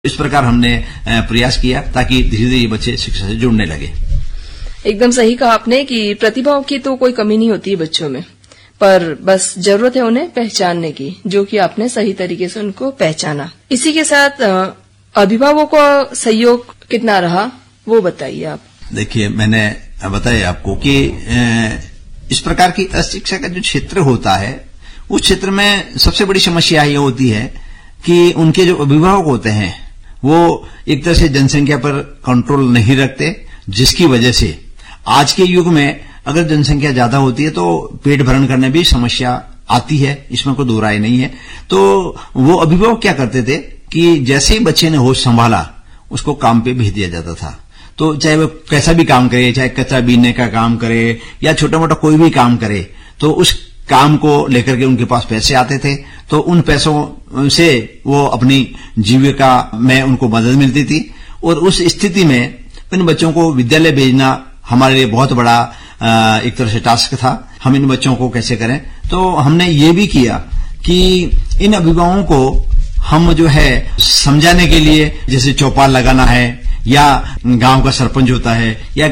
इस प्रकार हमने प्रयास किया ताकि धीरे धीरे ये बच्चे शिक्षा से जुड़ने लगे। एकदम सही कहा आपने कि प्रतिभाओं की तो कोई कमी नहीं होती है बच्चों में, पर बस जरूरत है उन्हें पहचानने की, जो कि आपने सही तरीके से उनको पहचाना। इसी के साथ अभिभावकों का सहयोग कितना रहा वो बताइए आप। देखिए, मैंने बताया आपको कि इस प्रकार की शिक्षा का जो क्षेत्र होता है उस क्षेत्र में सबसे बड़ी समस्या ये होती है कि उनके जो अभिभावक होते हैं वो एक तरह से जनसंख्या पर कंट्रोल नहीं रखते, जिसकी वजह से आज के युग में अगर जनसंख्या ज्यादा होती है तो पेट भरण करने भी समस्या आती है, इसमें कोई दो राय नहीं है। तो वो अभिभावक क्या करते थे कि जैसे ही बच्चे ने होश संभाला उसको काम पे भेज दिया जाता था। तो चाहे वो कैसा भी काम करे, चाहे कच्चा बीनने का काम करे या छोटा मोटा कोई भी काम करे, तो उस काम को लेकर के उनके पास पैसे आते थे, तो उन पैसों से वो अपनी जीविका में उनको मदद मिलती थी। और उस स्थिति में इन बच्चों को विद्यालय भेजना हमारे लिए बहुत बड़ा एक तरह से टास्क था। हम इन बच्चों को कैसे करें, तो हमने ये भी किया कि इन अभिभावकों को हम जो है समझाने के लिए, जैसे चौपाल लगाना है या गांव का सरपंच होता है या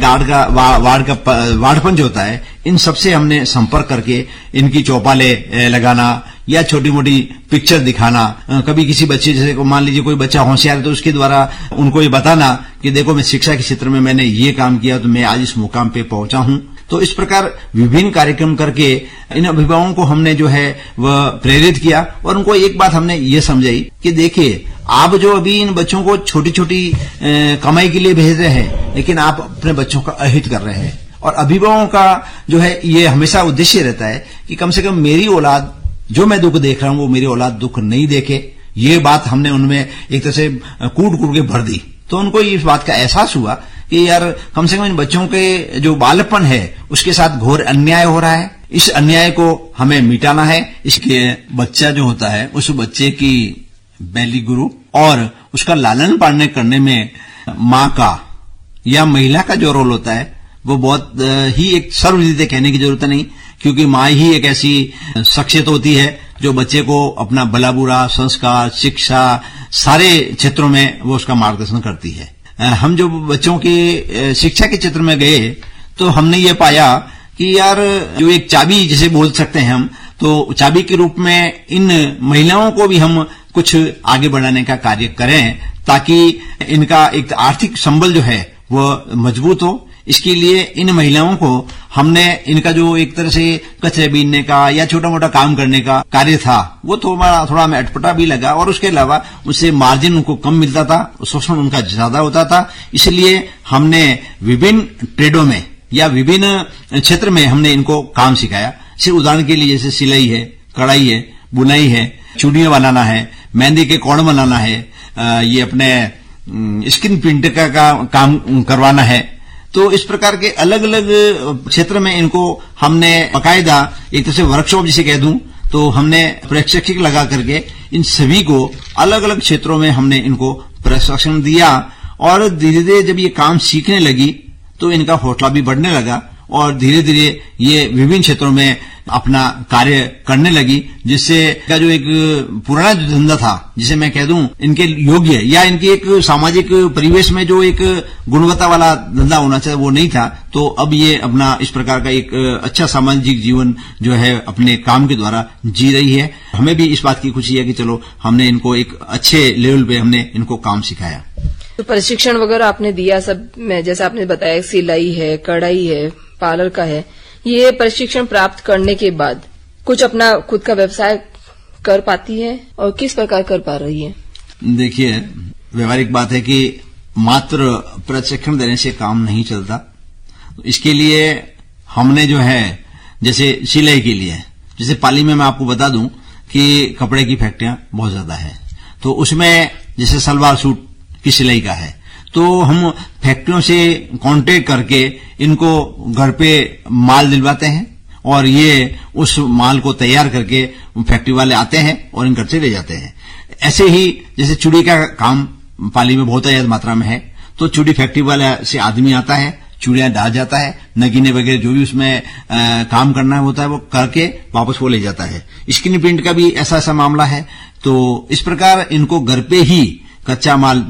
वार्ड पंच होता है, इन सबसे हमने संपर्क करके इनकी चौपालें लगाना या छोटी मोटी पिक्चर दिखाना। कभी किसी बच्चे, जैसे मान लीजिए कोई बच्चा होशियार है तो उसके द्वारा उनको ये बताना कि देखो मैं शिक्षा के क्षेत्र में मैंने ये काम किया तो मैं आज इस मुकाम पे पहुंचा हूं। तो इस प्रकार विभिन्न कार्यक्रम करके इन अभिभावकों को हमने जो है वह प्रेरित किया और उनको एक बात हमने ये समझाई कि देखिए, आप जो अभी इन बच्चों को छोटी छोटी कमाई के लिए भेज रहे हैं, लेकिन आप अपने बच्चों का अहित कर रहे हैं। और अभिभावकों का जो है ये हमेशा उद्देश्य रहता है कि कम से कम मेरी औलाद, जो मैं दुख देख रहा हूं वो मेरी औलाद दुख नहीं देखे। ये बात हमने उनमें एक तरह से कूट के भर दी। तो उनको इस बात का एहसास हुआ कि यार कम से कम इन बच्चों के जो बालपन है उसके साथ घोर अन्याय हो रहा है, इस अन्याय को हमें मिटाना है। इसके बच्चा जो होता है उस बच्चे की बैली गुरु और उसका लालन पालन करने में माँ का या महिला का जो रोल होता है वो बहुत ही एक सर्वविदित कहने की जरूरत नहीं, क्योंकि माँ ही एक ऐसी शख्सियत होती है जो बच्चे को अपना भला बुरा, संस्कार, शिक्षा सारे क्षेत्रों में वो उसका मार्गदर्शन करती है। हम जो बच्चों की शिक्षा के क्षेत्र में गए तो हमने ये पाया कि यार जो एक चाबी जिसे बोल सकते हैं हम, तो चाबी के रूप में इन महिलाओं को भी हम कुछ आगे बढ़ाने का कार्य करें ताकि इनका एक आर्थिक संबल जो है वो मजबूत हो। इसके लिए इन महिलाओं को हमने इनका जो एक तरह से कचरे बीनने का या छोटा मोटा काम करने का कार्य था वो थोड़ा हमें अटपटा भी लगा, और उसके अलावा उससे मार्जिन उनको कम मिलता था, शोषण उनका ज्यादा होता था। इसलिए हमने विभिन्न ट्रेडों में या विभिन्न क्षेत्र में हमने इनको काम सिखाया। सिर्फ उदाहरण के लिए जैसे सिलाई है, कढ़ाई है, बुनाई है, चूड़ियां बनाना है, मेहंदी के कोण बनाना है, ये अपने स्किन प्रिंट का काम करवाना है। तो इस प्रकार के अलग अलग क्षेत्र में इनको हमने बाकायदा एक तरह से वर्कशॉप जिसे कह दूं, तो हमने प्रशिक्षक लगा करके इन सभी को अलग अलग क्षेत्रों में हमने इनको प्रशिक्षण दिया। और धीरे धीरे जब ये काम सीखने लगी तो इनका हौसला भी बढ़ने लगा और धीरे धीरे ये विभिन्न क्षेत्रों में अपना कार्य करने लगी, जिससे का जो एक पुराना जो धंधा था, जिसे मैं कह दूं इनके योग्य या इनके एक सामाजिक परिवेश में जो एक गुणवत्ता वाला धंधा होना चाहिए वो नहीं था, तो अब ये अपना इस प्रकार का एक अच्छा सामाजिक जीवन जो है अपने काम के द्वारा जी रही है। हमें भी इस बात की खुशी है कि चलो हमने इनको एक अच्छे लेवल पे हमने इनको काम सिखाया। तो प्रशिक्षण वगैरह आपने दिया सब में, जैसे आपने बताया सिलाई है, कढ़ाई है, पार्लर का है, ये प्रशिक्षण प्राप्त करने के बाद कुछ अपना खुद का व्यवसाय कर पाती है और किस प्रकार कर पा रही है? देखिए, व्यवहारिक बात है कि मात्र प्रशिक्षण देने से काम नहीं चलता। इसके लिए हमने जो है जैसे सिलाई के लिए, जैसे पाली में मैं आपको बता दूं कि कपड़े की फैक्ट्रियां बहुत ज्यादा है, तो उसमें जैसे सलवार सूट की सिलाई का है, तो हम फैक्ट्रियों से कांटेक्ट करके इनको घर पे माल दिलवाते हैं और ये उस माल को तैयार करके फैक्ट्री वाले आते हैं और इन घर से ले जाते हैं। ऐसे ही जैसे चूड़ी का काम पाली में बहुत ज्यादा मात्रा में है, तो चूड़ी फैक्ट्री वाले से आदमी आता है, चूड़ियां डाल जाता है, नगीने वगैरह जो भी उसमें काम करना होता है वो करके वापस वो ले जाता है। स्क्रीन प्रिंट का भी ऐसा मामला है। तो इस प्रकार इनको घर पे ही कच्चा माल